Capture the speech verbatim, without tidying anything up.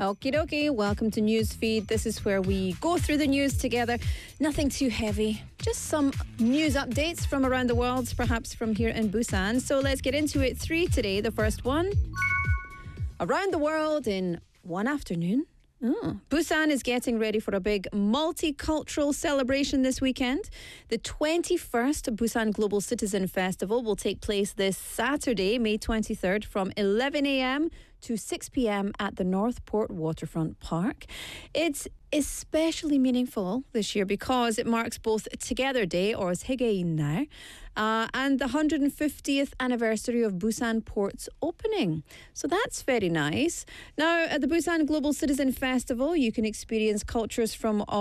Okie dokie, welcome to Newsfeed. This is where we go through the news together. Nothing too heavy, just some news updates from around the world, perhaps from here in Busan. So let's get into it. Three today. The first one, around the world in one afternoon. Oh. Busan is getting ready for a big multicultural celebration this weekend. The twenty-first Busan Global Citizen Festival will take place this Saturday, May twenty-third, from eleven a.m. to six p.m. at the Northport Waterfront Park. It's especially meaningful this year because it marks both Together Day, or Segein Nar, uh, and the one hundred fiftieth anniversary of Busan Port's opening. So that's very nice. Now, at the Busan Global Citizen Festival, you can experience cultures from all